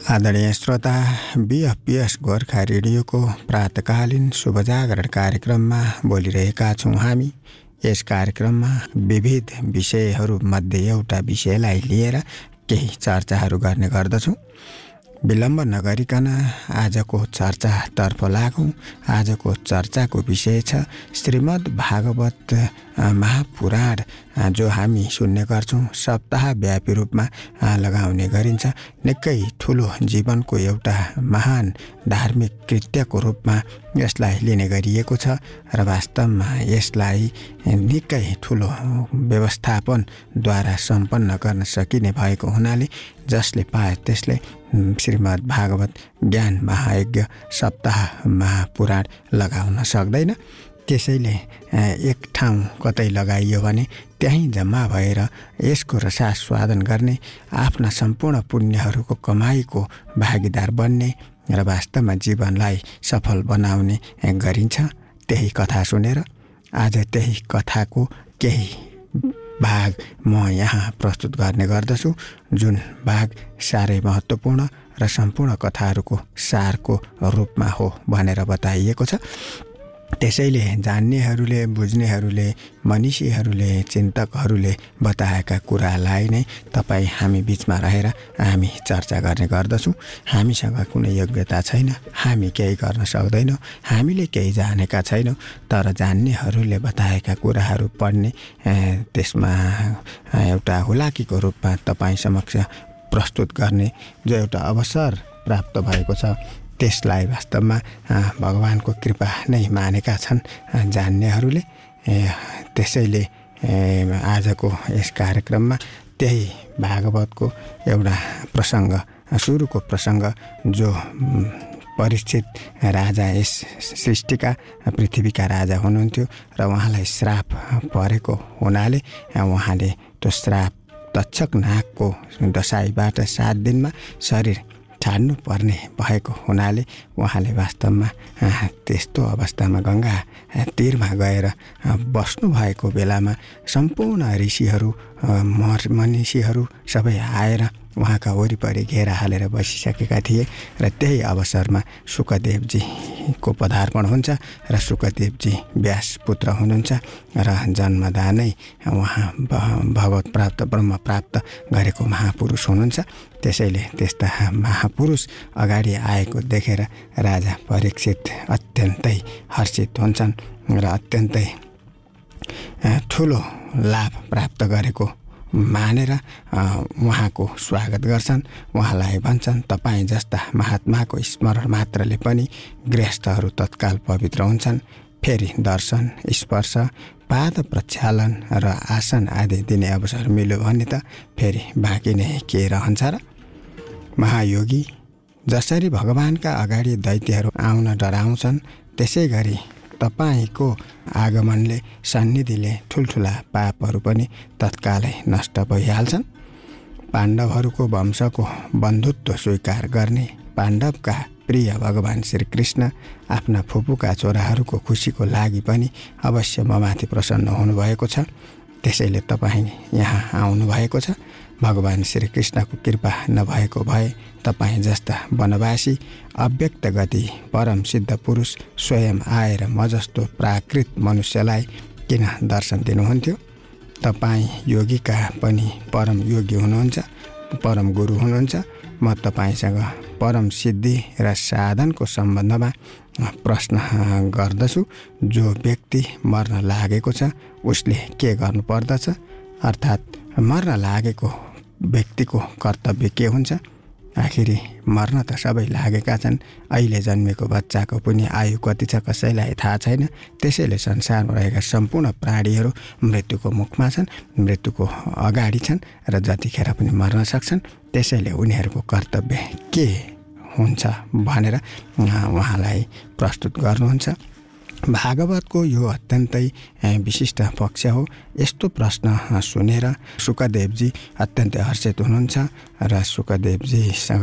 आदरणीय श्रोता, बीएफपीएस गोर्खा रेडियोको प्रातकालीन शुभजागरण कार्यक्रममा बोलिरहेका छौँ हामी। यस कार्यक्रममा विविध विषयहरूमध्ये एउटा विषयलाई लिएर केही चर्चाहरू गर्ने गर्दछौँ। विलम्ब नगरिकन आजको चर्चातर्फ लागौँ। आजको चर्चाको विषय छ श्रीमद् भागवत महापुराण, जो हामी सुन्ने गर्छौँ, सप्ताहव्यापी रूपमा लगाउने गरिन्छ। निकै ठुलो जीवनको एउटा महान धार्मिक कृत्यको रूपमा यसलाई लिने गरिएको छ र वास्तवमा यसलाई निकै ठुलो व्यवस्थापनद्वारा सम्पन्न गर्न सकिने भएको हुनाले जसले पाए त्यसले श्रीमद् भागवत ज्ञान महायज्ञ सप्ताह महापुराण लगाउन सक्दैन। त्यसैले एक ठाउँ कतै लगाइयो भने त्यहीँ जम्मा भएर यसको रसास्वादन गर्ने, आफ्ना सम्पूर्ण पुण्यहरूको कमाईको भागीदार बन्ने र वास्तवमा जीवनलाई सफल बनाउने गरिन्छ। त्यही कथा सुनेर आज त्यही कथाको केही भाग म यहाँ प्रस्तुत गर्ने गर्दछु, जुन भाग साह्रै महत्त्वपूर्ण र सम्पूर्ण कथाहरूको सारको रूपमा हो भनेर बताइएको छ। त्यसैले जान्नेहरूले, बुझ्नेहरूले, मनीषीहरूले, चिन्तकहरूले बताएका कुरालाई नै तपाईँ हामी बिचमा रहेर हामी चर्चा गर्ने गर्दछौँ। हामीसँग कुनै योग्यता छैन, हामी केही गर्न सक्दैनौँ, हामीले केही जानेका छैनौँ, तर जान्नेहरूले बताएका कुराहरू पढ्ने, त्यसमा एउटा हुलाकीको रूपमा तपाईँ समक्ष प्रस्तुत गर्ने जो एउटा अवसर प्राप्त भएको छ, त्यसलाई वास्तवमा भगवानको कृपा नै मानेका छन् जान्नेहरूले। त्यसैले आजको यस कार्यक्रममा त्यही भागवतको एउटा प्रसङ्ग, सुरुको प्रसङ्ग, जो परीक्षित राजा, यस सृष्टिका पृथ्वीका राजा हुनुहुन्थ्यो र उहाँलाई श्राप परेको हुनाले उहाँले त्यो श्राप तक्षक नागको दशाईबाट 7 दिनमा शरीर छाड्नु पर्ने भएको हुनाले उहाँले वास्तवमा त्यस्तो अवस्थामा गङ्गा तीरमा गएर बस्नु भएको बेलामा सम्पूर्ण ऋषिहरू, मनीषीहरू सबै आएर उहाँका वरिपरि घेरा हालेर बसिसकेका थिए र त्यही अवसरमा शुकदेवजीको पदार्पण हुन्छ र शुकदेवजी व्यास पुत्र हुनुहुन्छ र जन्मदा नै उहाँ भगवत प्राप्त, ब्रह्म प्राप्त गरेको महापुरुष हुनुहुन्छ। त्यसैले त्यस्ता महापुरुष अगाडि आएको देखेर राजा परीक्षित अत्यन्तै हर्षित हुन्छन् र अत्यन्तै ठुलो लाभ प्राप्त गरेको मानेर उहाँको स्वागत गर्छन्। उहाँलाई भन्छन्, तपाईँ जस्ता महात्माको स्मरण मात्रले पनि गृहस्थहरू तत्काल पवित्र हुन्छन्। फेरि दर्शन, स्पर्श, पाद प्रक्षालन र आसन आदि दिने अवसर मिल्यो भने त फेरि बाँकी नै के रहन्छ र। महायोगी, जसरी भगवानका अगाडि दैत्यहरू आउन डराउँछन्, त्यसै गरी तपाईँको आगमनले, सन्निधिले ठुल्ठुला पापहरू पनि तत्कालै नष्ट भइहाल्छन्। पाण्डवहरूको वंशको बन्धुत्व स्वीकार गर्ने पाण्डवका प्रिय भगवान श्रीकृष्ण आफ्ना फुपूका छोराहरूको खुसीको लागि पनि अवश्य ममाथि प्रसन्न हुनुभएको छ। त्यसैले तपाईँ यहाँ आउनुभएको छ। भगवान श्रीकृष्णको कृपा नभएको भए तपाईँ जस्ता वनवासी अव्यक्त गति परम सिद्ध पुरुष स्वयं आएर म जस्तो प्राकृत मनुष्यलाई किन दर्शन दिनुहुन्थ्यो। तपाईँ योगीका पनि परम योगी हुनुहुन्छ, परम गुरु हुनुहुन्छ। म तपाईँसँग परम सिद्धि र साधनको सम्बन्धमा प्रश्न गर्दछु। जो व्यक्ति मर्न लागेको छ उसले के गर्नुपर्दछ, अर्थात् मर्न लागेको व्यक्तिको कर्तव्य के हुन्छ। आखिरी मर्न त सबै लागेका छन्। अहिले जन्मेको बच्चाको पनि आयु कति छ कसैलाई थाहा छैन। त्यसैले संसारमा रहेका सम्पूर्ण प्राणीहरू मृत्युको मुखमा छन्, मृत्युको अगाडि छन् र जतिखेर पनि मर्न सक्छन्। त्यसैले उनीहरूको कर्तव्य के हुन्छ भनेर उहाँलाई प्रस्तुत गर्नुहुन्छ। भागवतको यो अत्यन्तै विशिष्ट पक्ष हो। यस्तो प्रश्न सुनेर शुकदेवजी अत्यन्तै हर्षित हुनुहुन्छ र शुकदेवजीसँग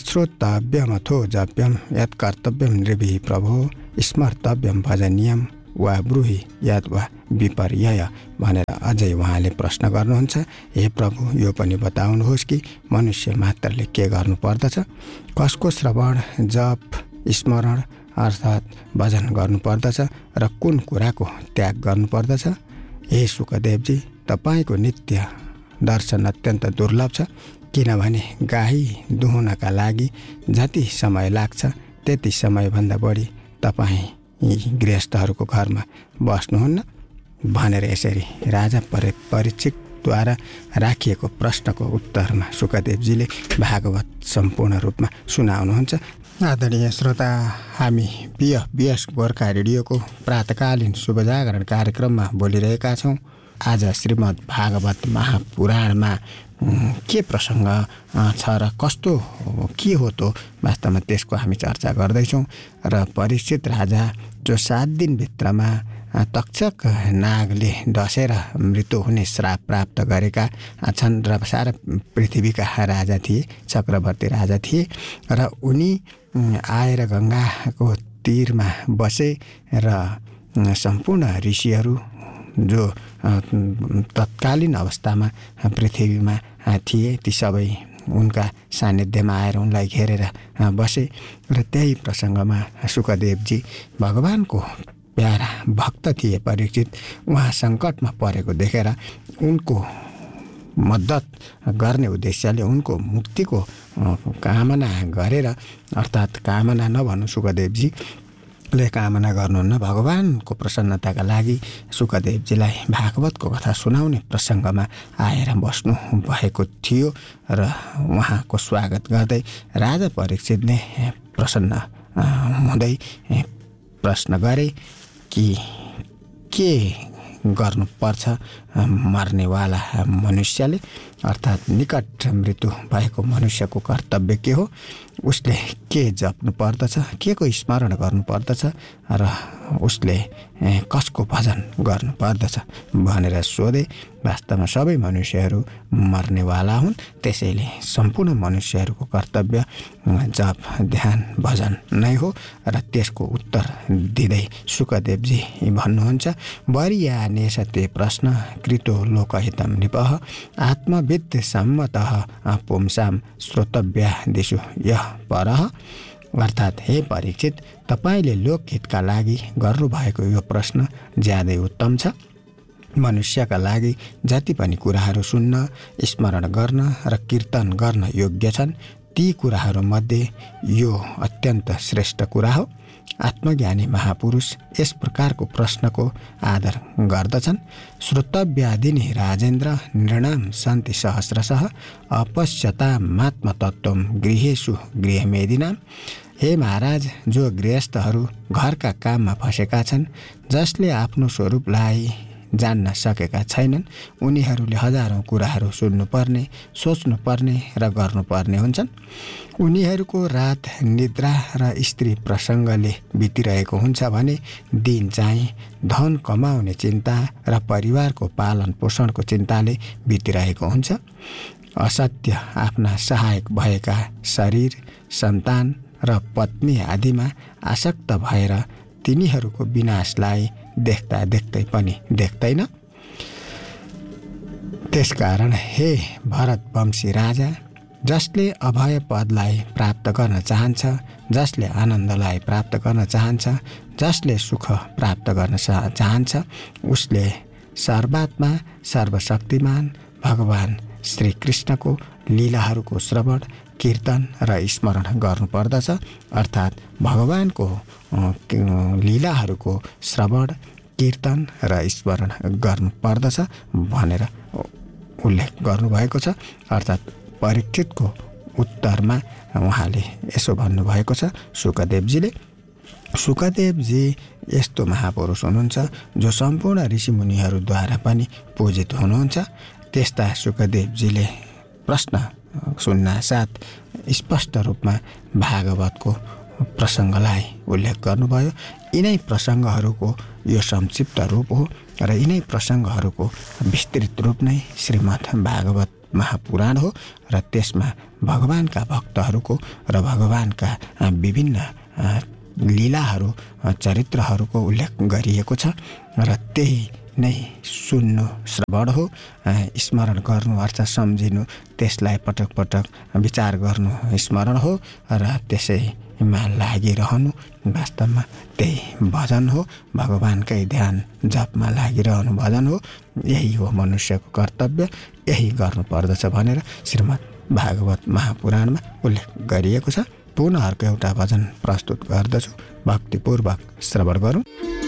यश्रोतव्यमथो जप्यम यत् कर्तव्यम नृभिः प्रभो स्मर्तव्यम भजनीयम वा ब्रूहि यत् वा विपर्यय भनेर अझै उहाँले प्रश्न गर्नुहुन्छ। हे प्रभु, यो पनि बताउनुहोस् कि मनुष्य मात्रले के गर्नुपर्दछ? कसको श्रवण, जप, स्मरण अर्थात् भजन गर्नुपर्दछ र कुन कुराको त्याग गर्नुपर्दछ? हे शुकदेवजी, तपाईँको नित्य दर्शन अत्यन्त दुर्लभ छ, किनभने गाई दुहुनका लागि जति समय लाग्छ त्यति समयभन्दा बढी तपाईँ गृहस्थहरूको घरमा बस्नुहुन्न भनेर यसरी राजा परीक्षितद्वारा राखिएको प्रश्नको उत्तरमा शुकदेवजीले भागवत सम्पूर्ण रूपमा सुनाउनुहुन्छ। आदरणीय श्रोता, हामी बिएस गोर्खा रेडियोको प्रातकालीन शुभजागरण कार्यक्रममा बोलिरहेका छौँ। आज श्रीमद् भागवत महापुराणमा के प्रसङ्ग छ र कस्तो के हो त वास्तवमा त्यसको हामी चर्चा गर्दैछौँ। र परीक्षित राजा जो 7 दिनभित्रमा तक्षक नागले डसेर मृत्यु हुने श्राप प्राप्त गरेका छन् र सारा पृथ्वीका राजा थिए, चक्रवर्ती राजा थिए र उनी आएर गङ्गाको तीरमा बसे र सम्पूर्ण ऋषिहरू जो तत्कालीन अवस्थामा पृथ्वीमा थिए ती सबै उनका सान्निध्यमा आएर उनलाई घेरेर बसे। र त्यही प्रसङ्गमा शुकदेवजी भगवानको प्यारा भक्त थिए परीक्षित। उहाँ सङ्कटमा परेको देखेर उनको मद्दत गर्ने उद्देश्यले उनको मुक्तिको कामना गरेर, अर्थात् कामना नभन्नु, शुकदेवजीले कामना गर्नुहुन्न, भगवानको प्रसन्नताका लागि शुकदेवजीलाई भागवतको कथा सुनाउने प्रसङ्गमा आएर बस्नु भएको थियो। र उहाँको स्वागत गर्दै राजा परीक्षितले प्रसन्न हुँदै प्रश्न गरे कि के गर्नुपर्छ मर्नेवाला मनुष्यले, अर्थात् निकट मृत्यु भएको मनुष्यको कर्तव्य के हो, उसले के जप्नु पर्दछ, के को स्मरण गर्नुपर्दछ र उसले कसको भजन गर्नुपर्दछ भनेर सोधे। वास्तवमा सबै मनुष्यहरू मर्नेवाला हुन्, त्यसैले सम्पूर्ण मनुष्यहरूको कर्तव्य जप, ध्यान, भजन नै हो। र त्यसको उत्तर दिँदै शुकदेवजी भन्नुहुन्छ, वरियानेश ते प्रश्न कृतो लोकहितं नृपः आत्मविद् सम्मतः पुंसां श्रोतव्यादिषु यः परः। अर्थात् हे परीक्षित, तपाईँले लोकहितका लागि गर्नुभएको यो प्रश्न ज्यादै उत्तम छ। मनुष्यका लागि जति पनि कुराहरू सुन्न, स्मरण गर्न र कीर्तन गर्न योग्य छन्, ती कुराहरूमध्ये यो अत्यन्त श्रेष्ठ कुरा हो। आत्मज्ञानी महापुरुष यस प्रकारको प्रश्नको आदर गर्दछन्। श्रोतव्यादिनी राजेन्द्र नृणां सन्ति सहस्रशः अपश्यतामात्मतत्त्वं गृहेषु गृहमेदिनां। हे महाराज, जो गृहस्थहरू घरका काममा फँसेका छन्, जसले आफ्नो स्वरूपलाई जान्न सकेका छैनन्, उनीहरूले हजारौँ कुराहरू सुन्नुपर्ने, सोच्नुपर्ने र गर्नुपर्ने हुन्छन्। उनीहरूको रात निद्रा र स्त्री प्रसङ्गले बितिरहेको हुन्छ भने दिन चाहिँ धन कमाउने चिन्ता र परिवारको पालन पोषणको चिन्ताले बितिरहेको हुन्छ। असत्य आफ्ना सहायक भएका शरीर, सन्तान र पत्नी आदिमा आसक्त भएर तिनीहरूको विनाशलाई देख्दा देख्दै पनि देख्दैन। त्यसकारण हे भरतवंशी राजा, जसले अभय पदलाई प्राप्त गर्न चाहन्छ, जसले आनन्दलाई प्राप्त गर्न चाहन्छ, जसले सुख प्राप्त गर्न चाहन्छ, उसले सर्वात्मा सर्वशक्तिमान भगवान श्रीकृष्णको लीलाहरूको श्रवण, कीर्तन र स्मरण गर्नुपर्दछ। अर्थात् भगवानको लीलाहरूको श्रवण, कीर्तन र स्मरण गर्नुपर्दछ भनेर उल्लेख गर्नुभएको छ। अर्थात् परीक्षितको उत्तरमा उहाँले यसो भन्नुभएको छ शुकदेवजीले। शुकदेवजी यस्तो महापुरुष हुनुहुन्छ जो सम्पूर्ण ऋषिमुनिहरूद्वारा पनि पूजित हुनुहुन्छ। त्यस्ता शुकदेवजीले प्रश्न सुन्नासाथ स्पष्ट रूपमा भागवतको प्रसङ्गलाई उल्लेख गर्नुभयो। यिनै प्रसङ्गहरूको यो संक्षिप्त रूप हो र यिनै प्रसङ्गहरूको विस्तृत रूप नै श्रीमद् भागवत महापुराण हो र त्यसमा भगवानका भक्तहरूको र भगवानका विभिन्न लीलाहरू चरित्रहरूको उल्लेख गरिएको छ र त्यही नै सुन्नु श्रवण हो, स्मरण गर्नु अर्थात् सम्झिनु, त्यसलाई पटक पटक विचार गर्नु स्मरण हो र त्यसैमा लागिरहनु वास्तवमा त्यही भजन हो। भगवानकै ध्यान जपमा लागिरहनु भजन हो। यही हो मनुष्यको कर्तव्य, यही गर्नुपर्दछ भनेर श्रीमद् भागवत महापुराणमा उल्लेख गरिएको छ। पुनः अर्को एउटा भजन प्रस्तुत गर्दछु, भक्तिपूर्वक श्रवण गरौँ।